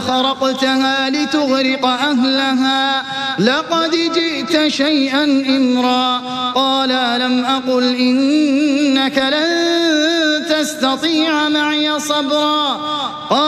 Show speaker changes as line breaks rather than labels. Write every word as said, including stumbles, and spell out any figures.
خرقتها لتغرق أهلها لقد جئت شيئا إمرا قال ألم أقل إنك لن تستطيع معي صبرا